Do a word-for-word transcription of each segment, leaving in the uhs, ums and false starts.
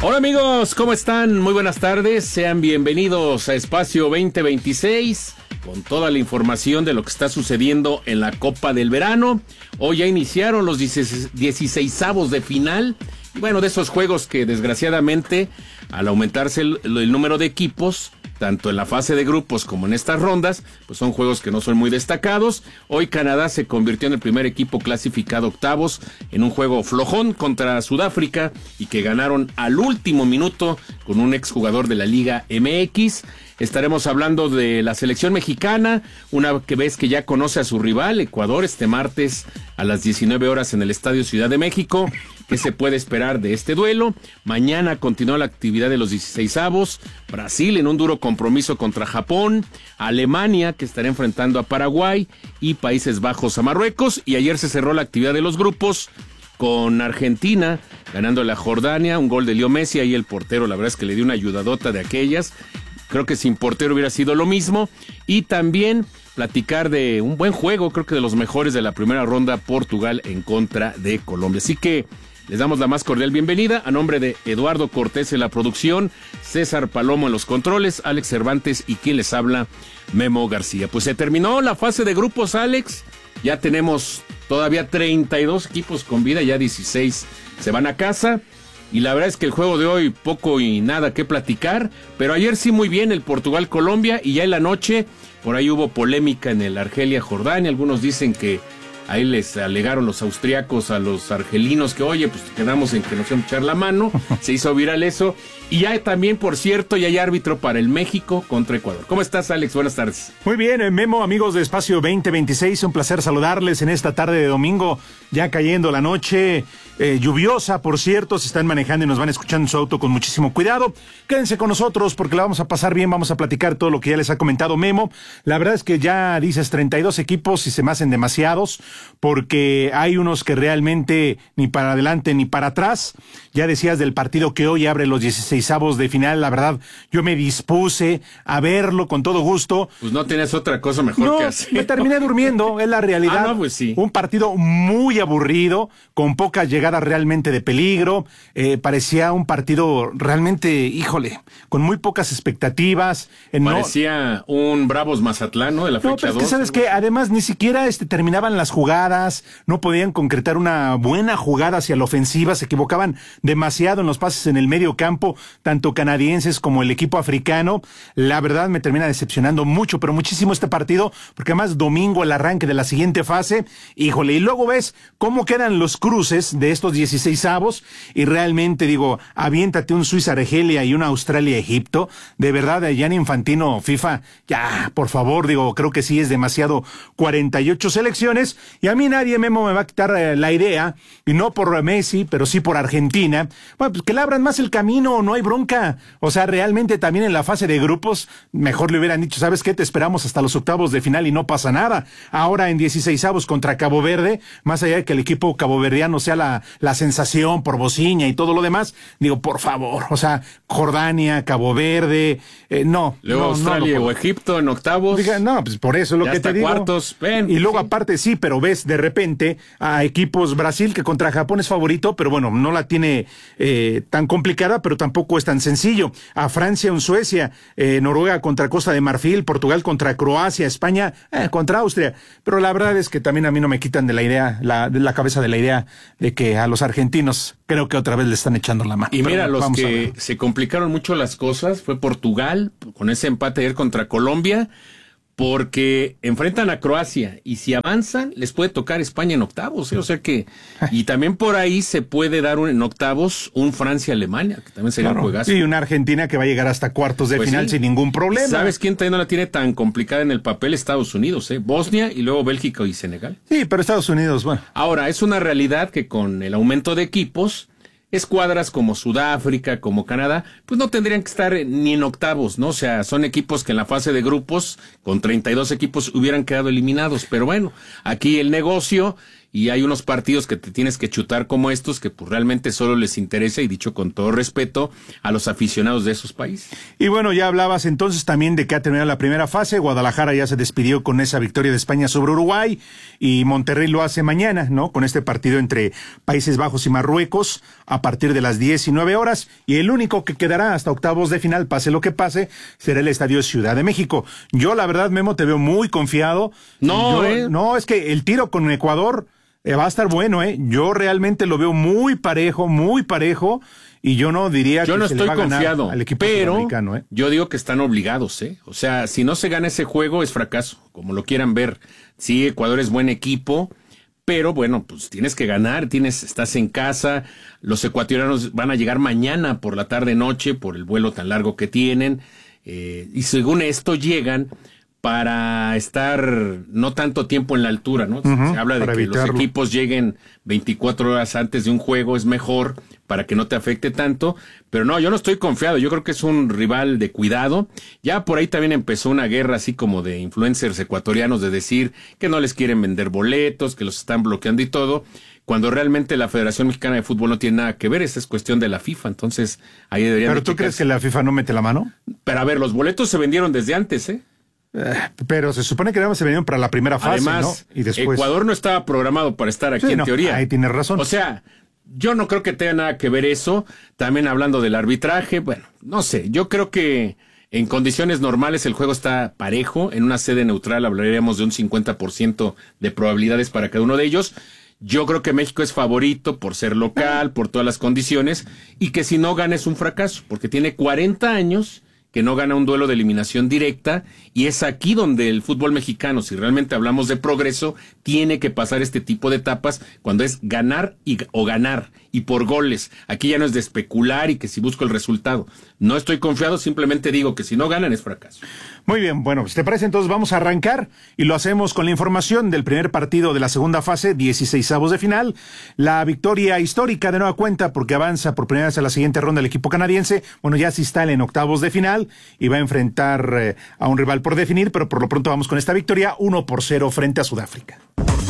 Hola amigos, ¿cómo están? Muy buenas tardes, sean bienvenidos a Espacio veinte veintiséis con toda la información de lo que está sucediendo en la Copa del Verano. Hoy ya iniciaron los dieciseisavos de final, y bueno, de esos juegos que desgraciadamente al aumentarse el, el número de equipos, tanto en la fase de grupos como en estas rondas, pues son juegos que no son muy destacados. Hoy Canadá se convirtió en el primer equipo clasificado octavos en un juego flojón contra Sudáfrica y que ganaron al último minuto con un exjugador de la Liga M X. Estaremos hablando de la selección mexicana, una que vez que ya conoce a su rival, Ecuador, este martes a las diecinueve horas en el Estadio Ciudad de México. ¿Qué se puede esperar de este duelo? Mañana continúa la actividad de los dieciseisavos. Brasil en un duro compromiso contra Japón. Alemania, que estará enfrentando a Paraguay. Y Países Bajos a Marruecos. Y ayer se cerró la actividad de los grupos con Argentina ganándole a Jordania. Un gol de Leo Messi. Ahí el portero, la verdad es que le dio una ayudadota de aquellas. Creo que sin portero hubiera sido lo mismo. Y también platicar de un buen juego, creo que de los mejores de la primera ronda, Portugal en contra de Colombia. Así que les damos la más cordial bienvenida a nombre de Eduardo Cortés en la producción, César Palomo en los controles, Alex Cervantes y quien les habla, Memo García. Pues se terminó la fase de grupos, Alex. Ya tenemos todavía treinta y dos equipos con vida, ya dieciséis se van a casa. Y la verdad es que el juego de hoy poco y nada que platicar, pero ayer sí muy bien el Portugal-Colombia, y ya en la noche por ahí hubo polémica en el Argelia-Jordania. Algunos dicen que ahí les alegaron los austriacos a los argelinos que, oye, pues quedamos en que nos íbamos a echar la mano. Se hizo viral eso. Y ya también, por cierto, ya hay árbitro para el México contra Ecuador. ¿Cómo estás, Alex? Buenas tardes. Muy bien, Memo, amigos de Espacio veinte veintiséis. Un placer saludarles en esta tarde de domingo, ya cayendo la noche. Eh, lluviosa, por cierto, si están manejando y nos van escuchando en su auto con muchísimo cuidado. Quédense con nosotros porque la vamos a pasar bien, vamos a platicar todo lo que ya les ha comentado Memo. La verdad es que ya dices treinta y dos equipos y se me hacen demasiados, porque hay unos que realmente ni para adelante ni para atrás. Ya decías del partido que hoy abre los dieciseisavos de final, la verdad, yo me dispuse a verlo con todo gusto. Pues no tienes otra cosa mejor no, que hacer. Me terminé durmiendo, es la realidad. Ah, no, pues sí. Un partido muy aburrido, con pocas llegadas realmente de peligro. Eh, parecía un partido realmente, híjole, con muy pocas expectativas. En parecía no... un Bravos Mazatlán, ¿no? De la fecha no, pero es que dos, sabes que además ni siquiera este, terminaban las jugadas, no podían concretar una buena jugada hacia la ofensiva, se equivocaban demasiado en los pases en el medio campo, tanto canadienses como el equipo africano. La verdad me termina decepcionando mucho, pero muchísimo este partido, porque además domingo el arranque de la siguiente fase, híjole, y luego ves cómo quedan los cruces de estos dieciseisavos, y realmente digo, aviéntate un Suiza-Argelia y una Australia-Egipto, de verdad, Gianni Infantino, FIFA, ya, por favor, digo, creo que sí es demasiado, cuarenta y ocho selecciones, y a mí nadie, Memo, me va a quitar eh, la idea, y no por Messi, pero sí por Argentina, bueno, pues que le abran más el camino, no hay bronca, o sea, realmente también en la fase de grupos, mejor le hubieran dicho, ¿sabes qué? Te esperamos hasta los octavos de final y no pasa nada. Ahora en dieciseisavos contra Cabo Verde, más allá de que el equipo caboverdiano sea la, la sensación por Bociña y todo lo demás, digo, por favor, o sea, Jordania, Cabo Verde, eh, no. Luego no, Australia no o Egipto en octavos. Diga, no, pues por eso es lo ya que te digo. Cuartos, ven, y luego sí. Aparte sí, pero ves de repente a equipos, Brasil que contra Japón es favorito, pero bueno, no la tiene eh, tan complicada, pero tampoco es tan sencillo. A Francia en Suecia, eh, Noruega contra Costa de Marfil, Portugal contra Croacia, España eh, contra Austria, pero la verdad es que también a mí no me quitan de la idea, la, de la cabeza de la idea de que a los argentinos creo que otra vez le están echando la mano. Y pero mira, bueno, los que se complicaron mucho las cosas fue Portugal, con ese empate ayer contra Colombia, porque enfrentan a Croacia y si avanzan les puede tocar España en octavos, ¿eh? O sea que, y también por ahí se puede dar un, en octavos un Francia-Alemania, que también sería claro, un juegazo. Y una Argentina que va a llegar hasta cuartos de pues final sí. sin ningún problema. ¿Sabes quién también no la tiene tan complicada en el papel? Estados Unidos, ¿eh? Bosnia y luego Bélgica y Senegal. Sí, pero Estados Unidos, bueno. Ahora, es una realidad que con el aumento de equipos, escuadras como Sudáfrica, como Canadá, pues no tendrían que estar ni en octavos, ¿no? O sea, son equipos que en la fase de grupos, con treinta y dos equipos, hubieran quedado eliminados. Pero bueno, aquí el negocio y hay unos partidos que te tienes que chutar como estos que pues realmente solo les interesa, y dicho con todo respeto, a los aficionados de esos países. Y bueno, ya hablabas entonces también de que ha terminado la primera fase. Guadalajara ya se despidió con esa victoria de España sobre Uruguay, y Monterrey lo hace mañana, ¿no? Con este partido entre Países Bajos y Marruecos a partir de las diecinueve horas, y el único que quedará hasta octavos de final, pase lo que pase, será el Estadio Ciudad de México. Yo la verdad, Memo, te veo muy confiado. No, Yo, eh. no, es que el tiro con Ecuador eh, va a estar bueno, ¿eh? Yo realmente lo veo muy parejo, muy parejo, y yo no diría yo que no se estoy le va a ganar confiado, al equipo pero sudamericano, ¿eh? yo digo que están obligados, ¿eh? O sea, si no se gana ese juego es fracaso, como lo quieran ver. Sí, Ecuador es buen equipo, pero bueno, pues tienes que ganar, tienes, estás en casa, los ecuatorianos van a llegar mañana por la tarde noche por el vuelo tan largo que tienen, eh, y según esto llegan para estar no tanto tiempo en la altura, ¿no? Uh-huh, se habla de que evitarlo. Los equipos lleguen veinticuatro horas antes de un juego, es mejor para que no te afecte tanto, pero no, yo no estoy confiado, yo creo que es un rival de cuidado. Ya por ahí también empezó una guerra así como de influencers ecuatorianos de decir que no les quieren vender boletos, que los están bloqueando y todo, cuando realmente la Federación Mexicana de Fútbol no tiene nada que ver, esa es cuestión de la FIFA, entonces ahí deberían... ¿Pero tú crees que la FIFA no mete la mano? Pero a ver, los boletos se vendieron desde antes, ¿eh? Pero se supone que se venían para la primera fase, además, ¿no? Y después... Ecuador no estaba programado para estar aquí, sí, en no, teoría. Ahí tienes razón. O sea, yo no creo que tenga nada que ver eso. También hablando del arbitraje, bueno, no sé, yo creo que en condiciones normales el juego está parejo. En una sede neutral hablaríamos de un cincuenta por ciento de probabilidades para cada uno de ellos. Yo creo que México es favorito por ser local, por todas las condiciones, y que si no gana es un fracaso, porque tiene cuarenta años que no gana un duelo de eliminación directa, y es aquí donde el fútbol mexicano, si realmente hablamos de progreso, tiene que pasar este tipo de etapas cuando es ganar y, o ganar, y por goles. Aquí ya no es de especular y que si busco el resultado. No estoy confiado, simplemente digo que si no ganan es fracaso. Muy bien, bueno, pues te parece, entonces vamos a arrancar y lo hacemos con la información del primer partido de la segunda fase, dieciseisavos de final. La victoria histórica de nueva cuenta porque avanza por primera vez a la siguiente ronda el equipo canadiense. Bueno, ya se instala en octavos de final y va a enfrentar eh, a un rival por definir, pero por lo pronto vamos con esta victoria uno por cero frente a Sudáfrica.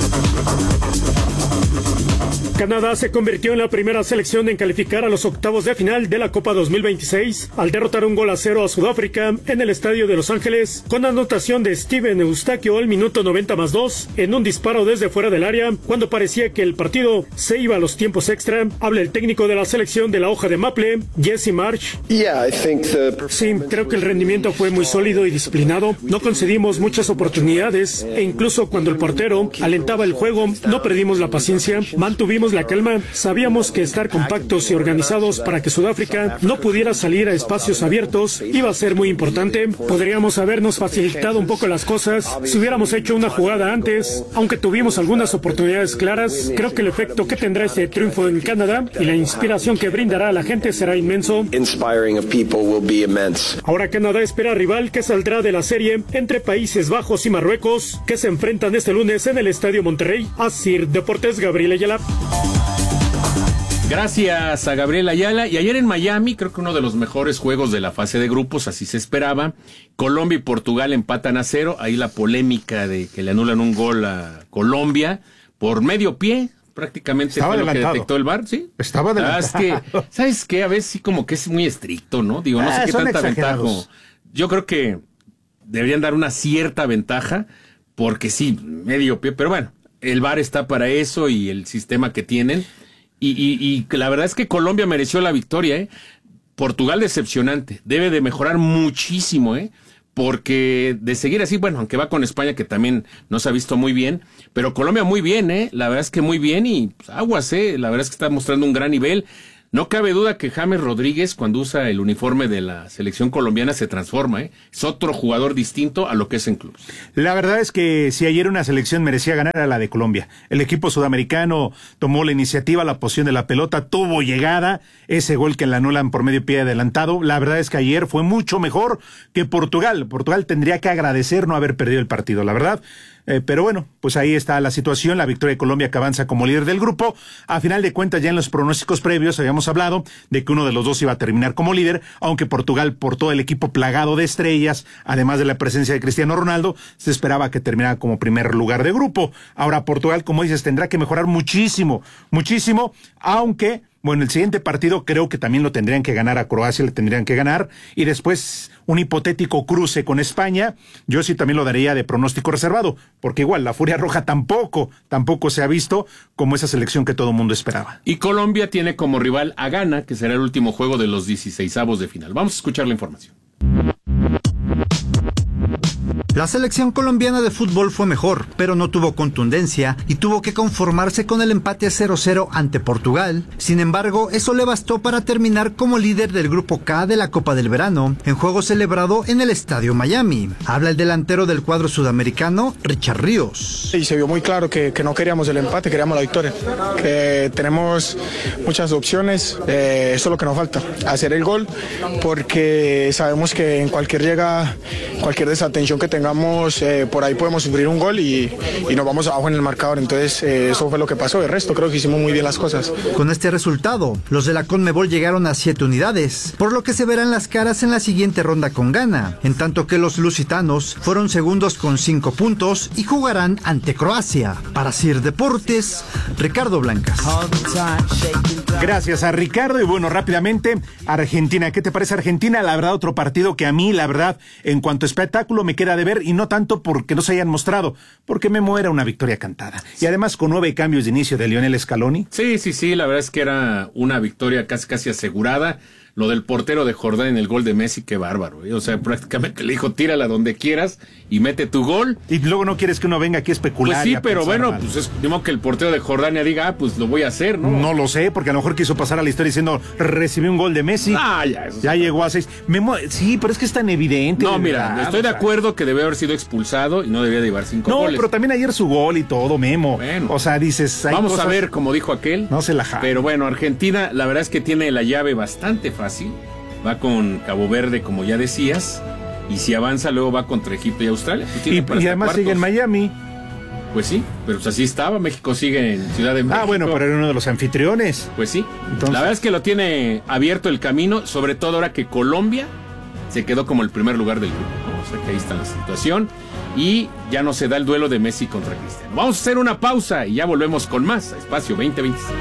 Canadá se convirtió en la primera selección en calificar a los octavos de final de la Copa dos mil veintiséis al derrotar un gol a cero a Sudáfrica en el estadio de Los Ángeles con anotación de Steven Eustaquio al minuto noventa más dos en un disparo desde fuera del área cuando parecía que el partido se iba a los tiempos extra. Habla el técnico de la selección de la hoja de Maple, Jesse March. Yeah, I think the... Sí, creo que el rendimiento fue muy sólido y disciplinado. No concedimos muchas oportunidades e incluso cuando el portero alentaba el juego no perdimos la paciencia, mantuvimos la calma, sabíamos que estar compactos y organizados para que Sudáfrica no pudiera salir a espacios abiertos iba a ser muy importante. Podríamos habernos facilitado un poco las cosas si hubiéramos hecho una jugada antes, aunque tuvimos algunas oportunidades claras. Creo que el efecto que tendrá este triunfo en Canadá y la inspiración que brindará a la gente será inmenso. Inspiring of people will be immense. Ahora Canadá espera rival que saldrá de la serie entre Países Bajos y Marruecos, que se enfrentan este lunes en el Estadio Monterrey. Asir Deportes, Gabriel Ayala. Gracias a Gabriel Ayala. Y ayer en Miami, creo que uno de los mejores juegos de la fase de grupos, así se esperaba. Colombia y Portugal empatan a cero. Ahí la polémica de que le anulan un gol a Colombia por medio pie. Prácticamente Estaba fue adelantado. Lo que detectó el V A R, ¿sí? Estaba adelantado. Es que, ¿sabes qué? A veces sí como que es muy estricto, ¿no? Digo, no ah, sé qué son tanta ventaja. exagerados. Yo creo que deberían dar una cierta ventaja, porque sí, medio pie, pero bueno, el V A R está para eso y el sistema que tienen. Y, y, y la verdad es que Colombia mereció la victoria, ¿eh? Portugal decepcionante, debe de mejorar muchísimo, ¿eh? Porque de seguir así, bueno, aunque va con España, que también no se ha visto muy bien, pero Colombia muy bien, ¿eh? La verdad es que muy bien y pues, aguas, ¿eh? La verdad es que está mostrando un gran nivel. No cabe duda que James Rodríguez, cuando usa el uniforme de la selección colombiana, se transforma, ¿eh? Es otro jugador distinto a lo que es en clubes. La verdad es que si ayer una selección merecía ganar era la de Colombia. El equipo sudamericano tomó la iniciativa, la posición de la pelota, tuvo llegada, ese gol que le anulan por medio pie adelantado. La verdad es que ayer fue mucho mejor que Portugal. Portugal tendría que agradecer no haber perdido el partido, la verdad. Eh, pero bueno, pues ahí está la situación, la victoria de Colombia que avanza como líder del grupo. A final de cuentas, ya en los pronósticos previos habíamos hablado de que uno de los dos iba a terminar como líder, aunque Portugal, por todo el equipo plagado de estrellas, además de la presencia de Cristiano Ronaldo, se esperaba que terminara como primer lugar de grupo. Ahora Portugal, como dices, tendrá que mejorar muchísimo, muchísimo, aunque... Bueno, el siguiente partido creo que también lo tendrían que ganar a Croacia, le tendrían que ganar, y después un hipotético cruce con España, yo sí también lo daría de pronóstico reservado, porque igual la Furia Roja tampoco, tampoco se ha visto como esa selección que todo el mundo esperaba. Y Colombia tiene como rival a Ghana, que será el último juego de los dieciseisavos de final. Vamos a escuchar la información. La selección colombiana de fútbol fue mejor, pero no tuvo contundencia y tuvo que conformarse con el empate cero cero ante Portugal. Sin embargo, eso le bastó para terminar como líder del Grupo K de la Copa del Verano, en juego celebrado en el Estadio Miami. Habla el delantero del cuadro sudamericano, Richard Ríos. Y se vio muy claro que, que no queríamos el empate, queríamos la victoria, que tenemos muchas opciones, eh, eso es lo que nos falta, hacer el gol, porque sabemos que en cualquier llega, cualquier desatención que tengamos, Eh, por ahí podemos sufrir un gol y, y nos vamos abajo en el marcador. Entonces eh, eso fue lo que pasó. El resto creo que hicimos muy bien las cosas. Con este resultado, los de la Conmebol llegaron a siete unidades, por lo que se verán las caras en la siguiente ronda con Ghana, en tanto que los lusitanos fueron segundos con cinco puntos y jugarán ante Croacia. Para Sir Deportes, Ricardo Blancas. Gracias a Ricardo. Y bueno, rápidamente, Argentina. ¿Qué te parece Argentina? La verdad, otro partido que a mí, la verdad, en cuanto a espectáculo me queda de ver, y no tanto porque no se hayan mostrado, porque Memo era una victoria cantada. Y además con nueve cambios de inicio de Lionel Scaloni. Sí, sí, sí, la verdad es que era una victoria casi casi asegurada. Lo del portero de Jordán en el gol de Messi, qué bárbaro, ¿eh? O sea, prácticamente le dijo, tírala donde quieras y mete tu gol. Y luego no quieres que uno venga aquí a especular. Pues sí, pero bueno, mal. Pues es como que el portero de Jordania diga, ah, pues lo voy a hacer, ¿no? No lo sé, porque a lo mejor quiso pasar a la historia diciendo, recibí un gol de Messi. Ah, ya. Eso ya sí. Llegó a seis. Memo, sí, pero es que es tan evidente. No, mira, verdad, estoy o sea. de acuerdo que debe haber sido expulsado y no debía de llevar cinco no, goles. No, pero también ayer su gol y todo, Memo. Bueno. O sea, dices... Hay Vamos cosas... a ver, como dijo aquel. No se la jala. Pero bueno, Argentina, la verdad es que tiene la llave bastante fácil. Va con Cabo Verde, como ya decías, y si avanza luego va contra Egipto y Australia. Pues y, y además sigue en Miami. Pues sí, pero pues así estaba. México sigue en Ciudad de México. Ah, bueno, pero era uno de los anfitriones. Pues sí. Entonces... La verdad es que lo tiene abierto el camino, sobre todo ahora que Colombia se quedó como el primer lugar del grupo, ¿no? O sea que ahí está la situación y ya no se da el duelo de Messi contra Cristiano. Vamos a hacer una pausa y ya volvemos con más a Espacio veinte veintiséis.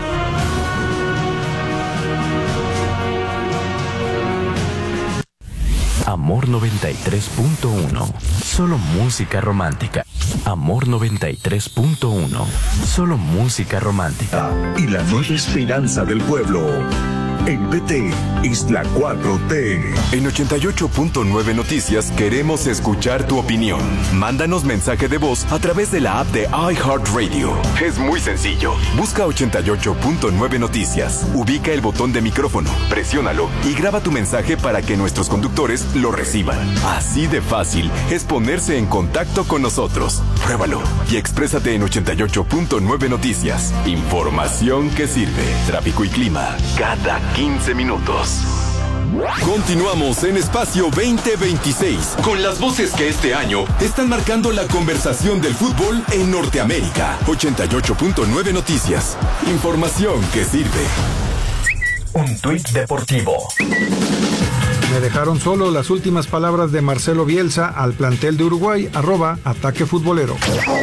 Amor noventa y tres punto uno. Solo música romántica. Amor noventa y tres punto uno. Solo música romántica. Y la nueva esperanza del pueblo. En B T es la cuatro T. En ochenta y ocho punto nueve Noticias queremos escuchar tu opinión. Mándanos mensaje de voz a través de la app de iHeartRadio. Es muy sencillo. Busca ochenta y ocho punto nueve Noticias. Ubica el botón de micrófono, presiónalo y graba tu mensaje para que nuestros conductores lo reciban. Así de fácil es ponerse en contacto con nosotros. Pruébalo y exprésate en ochenta y ocho punto nueve Noticias. Información que sirve. Tráfico y clima cada quince minutos. Continuamos en Espacio veinte veintiséis con las voces que este año están marcando la conversación del fútbol en Norteamérica. ochenta y ocho punto nueve Noticias. Información que sirve. Un tuit deportivo. Me dejaron solo las últimas palabras de Marcelo Bielsa al plantel de Uruguay, arroba ataque futbolero.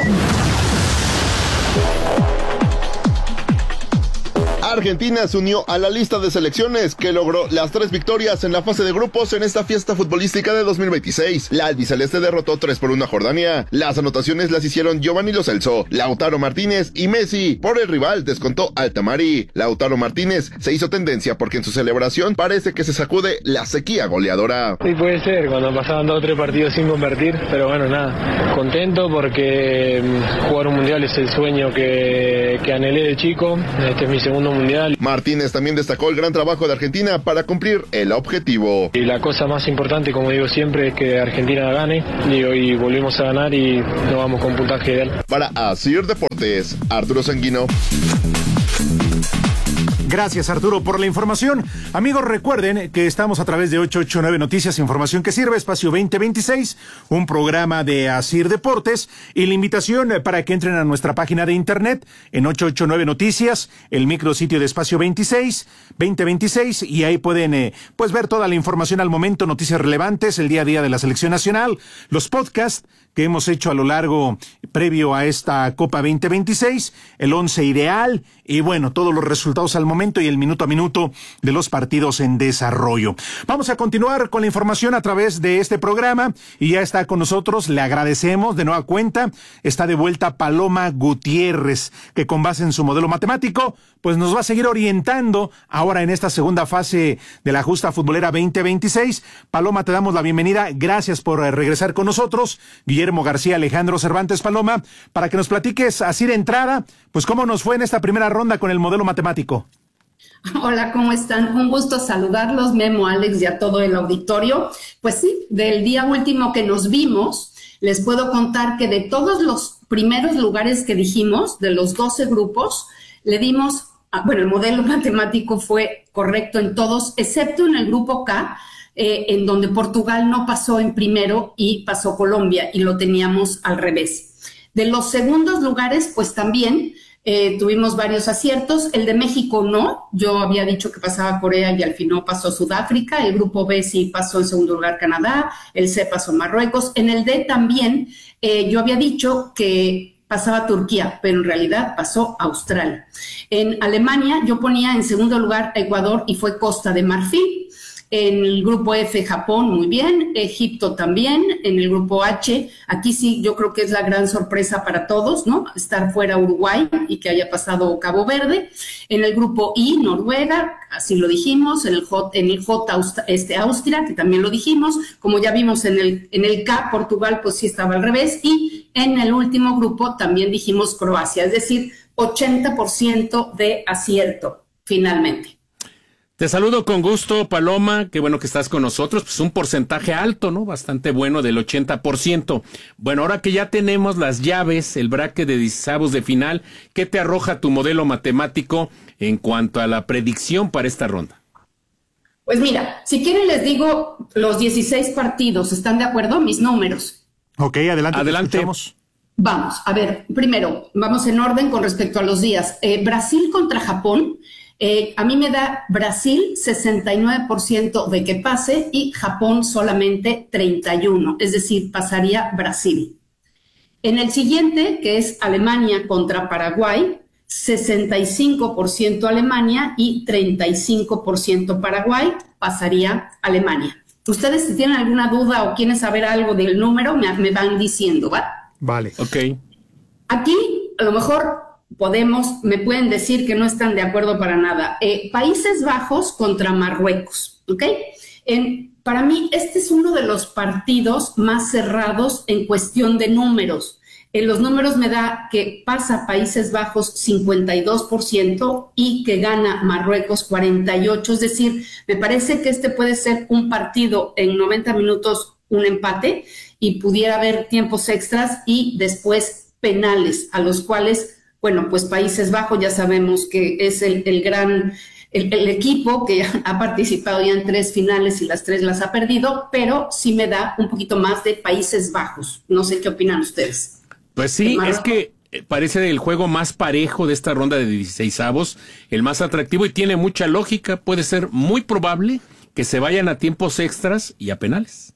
Argentina se unió a la lista de selecciones que logró las tres victorias en la fase de grupos en esta fiesta futbolística de dos mil veintiséis. La albiceleste derrotó tres por uno a Jordania. Las anotaciones las hicieron Giovanni Lo Celso, Lautaro Martínez y Messi. Por el rival descontó Altamari. Lautaro Martínez se hizo tendencia porque en su celebración parece que se sacude la sequía goleadora. Sí, puede ser, cuando pasaban dos o tres partidos sin convertir, pero bueno, nada, contento porque jugar un mundial es el sueño que, que anhelé de chico. Este es mi segundo mundial. Martínez también destacó el gran trabajo de Argentina para cumplir el objetivo. Y la cosa más importante, como digo siempre, es que Argentina gane. Y hoy volvimos a ganar y nos vamos con puntaje ideal. Para Asir Deportes, Arturo Sanguino. Gracias, Arturo, por la información. Amigos, recuerden que estamos a través de ochocientos ochenta y nueve Noticias, información que sirve, Espacio veinte veintiséis, un programa de Asir Deportes, y la invitación para que entren a nuestra página de internet en ochocientos ochenta y nueve Noticias, el micrositio de Espacio veintiséis, veinte veintiséis, y ahí pueden eh, pues ver toda la información al momento, noticias relevantes, el día a día de la selección nacional, los podcasts que hemos hecho a lo largo previo a esta Copa veinte veintiséis, el once ideal y bueno, todos los resultados al momento y el minuto a minuto de los partidos en desarrollo. Vamos a continuar con la información a través de este programa y ya está con nosotros, le agradecemos de nueva cuenta, está de vuelta Paloma Gutiérrez, que con base en su modelo matemático, pues nos va a seguir orientando ahora en esta segunda fase de la justa futbolera veinte veintiséis. Paloma, te damos la bienvenida, gracias por regresar con nosotros. Guillermo García, Alejandro Cervantes, Paloma, para que nos platiques así de entrada, pues cómo nos fue en esta primera ronda con el modelo matemático. Hola, ¿cómo están? Un gusto saludarlos, Memo, Alex y a todo el auditorio. Pues sí, del día último que nos vimos, les puedo contar que de todos los primeros lugares que dijimos, de los doce grupos, le dimos, bueno, el modelo matemático fue correcto en todos, excepto en el grupo K, eh, en donde Portugal no pasó en primero y pasó Colombia, y lo teníamos al revés. De los segundos lugares, pues también Eh, tuvimos varios aciertos. El de México no, yo había dicho que pasaba Corea y al final pasó Sudáfrica. El grupo B sí pasó en segundo lugar Canadá, el C pasó Marruecos. En el D también eh, yo había dicho que pasaba Turquía, pero en realidad pasó Australia. En Alemania yo ponía en segundo lugar Ecuador y fue Costa de Marfil. En el grupo F, Japón, muy bien, Egipto también. En el grupo H, aquí sí, yo creo que es la gran sorpresa para todos, ¿no? Estar fuera Uruguay y que haya pasado Cabo Verde. En el grupo I, Noruega, así lo dijimos. En el J, en el J este, Austria, que también lo dijimos. Como ya vimos en el, en el K, Portugal, pues sí estaba al revés. Y en el último grupo también dijimos Croacia, es decir, ochenta por ciento de acierto, finalmente. Te saludo con gusto, Paloma, qué bueno que estás con nosotros, pues un porcentaje alto, ¿no? Bastante bueno, del ochenta por ciento. Bueno, ahora que ya tenemos las llaves, el bracket de dieciseisavos de final, ¿qué te arroja tu modelo matemático en cuanto a la predicción para esta ronda? Pues mira, si quieren les digo los dieciséis partidos, ¿están de acuerdo? Mis números. Ok, adelante. Adelante. Vamos, a ver, primero, vamos en orden con respecto a los días. Eh, Brasil contra Japón. Eh, a mí me da Brasil sesenta y nueve por ciento de que pase y Japón solamente treinta y uno por ciento, es decir, pasaría Brasil. En el siguiente, que es Alemania contra Paraguay, sesenta y cinco por ciento Alemania y treinta y cinco por ciento Paraguay, pasaría Alemania. Ustedes si tienen alguna duda o quieren saber algo del número, me, me van diciendo, ¿va? Vale. Ok. Aquí, a lo mejor podemos, me pueden decir que no están de acuerdo para nada. Eh, Países Bajos contra Marruecos, ¿ok? En, para mí, este es uno de los partidos más cerrados en cuestión de números. En los números me da que pasa Países Bajos cincuenta y dos por ciento y que gana Marruecos cuarenta y ocho por ciento. Es decir, me parece que este puede ser un partido en noventa minutos, un empate, y pudiera haber tiempos extras y después penales, a los cuales... Bueno, pues Países Bajos ya sabemos que es el, el gran, el, el equipo que ha participado ya en tres finales y las tres las ha perdido, pero sí me da un poquito más de Países Bajos. No sé qué opinan ustedes. Pues sí, es que parece el juego más parejo de esta ronda de dieciseisavos, el más atractivo y tiene mucha lógica. Puede ser muy probable que se vayan a tiempos extras y a penales.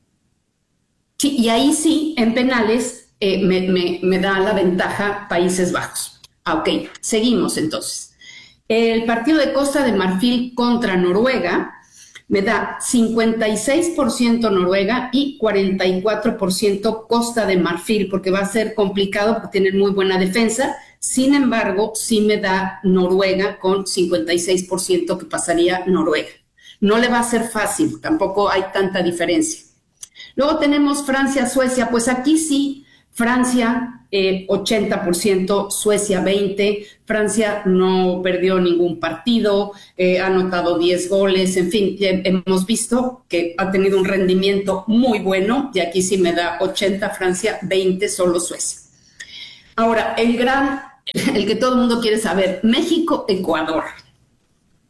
Sí, y ahí sí, en penales, eh, me, me, me da la ventaja Países Bajos. Ah, ok, seguimos entonces. El partido de Costa de Marfil contra Noruega me da cincuenta y seis por ciento Noruega y cuarenta y cuatro por ciento Costa de Marfil, porque va a ser complicado porque tienen muy buena defensa. Sin embargo, sí me da Noruega con cincuenta y seis por ciento que pasaría Noruega. No le va a ser fácil, tampoco hay tanta diferencia. Luego tenemos Francia-Suecia, pues aquí sí, Francia... Eh, ochenta por ciento, Suecia veinte por ciento, Francia no perdió ningún partido, eh, ha anotado diez goles, en fin, ya hemos visto que ha tenido un rendimiento muy bueno y aquí sí me da ochenta Francia, veinte solo Suecia. Ahora, el gran, el que todo el mundo quiere saber, México-Ecuador.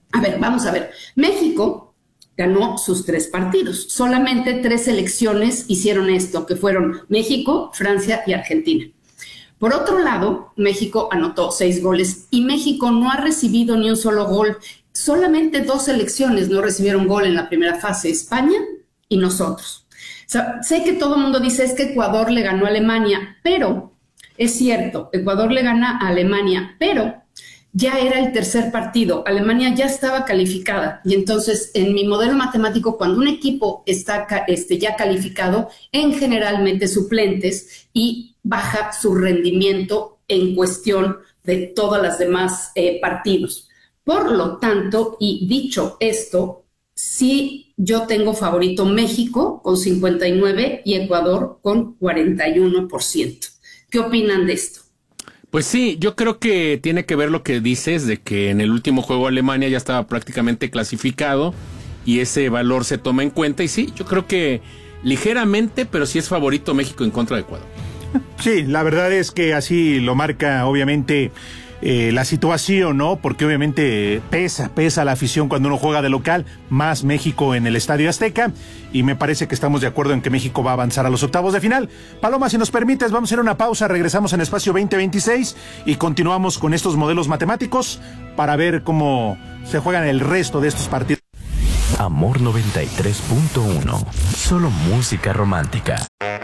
A ver, vamos a ver. México ganó sus tres partidos. Solamente tres selecciones hicieron esto, que fueron México, Francia y Argentina. Por otro lado, México anotó seis goles y México no ha recibido ni un solo gol. Solamente dos selecciones no recibieron gol en la primera fase, España y nosotros. O sea, sé que todo el mundo dice es que Ecuador le ganó a Alemania, pero es cierto, Ecuador le gana a Alemania, pero ya era el tercer partido, Alemania ya estaba calificada y entonces en mi modelo matemático cuando un equipo está este, ya calificado, en generalmente suplentes y baja su rendimiento en cuestión de todas las demás eh, partidos. Por lo tanto, y dicho esto, sí yo tengo favorito México con cincuenta y nueve y Ecuador con cuarenta y uno por ciento. ¿Qué opinan de esto? Pues sí, yo creo que tiene que ver lo que dices de que en el último juego Alemania ya estaba prácticamente clasificado y ese valor se toma en cuenta y sí, yo creo que ligeramente, pero sí es favorito México en contra de Ecuador. Sí, la verdad es que así lo marca obviamente eh, la situación, ¿no? Porque obviamente pesa, pesa la afición cuando uno juega de local, más México en el Estadio Azteca, y me parece que estamos de acuerdo en que México va a avanzar a los octavos de final. Paloma, si nos permites, vamos a hacer una pausa, regresamos en Espacio veinte veintiséis y continuamos con estos modelos matemáticos para ver cómo se juegan el resto de estos partidos. Amor noventa y tres punto uno, solo música romántica.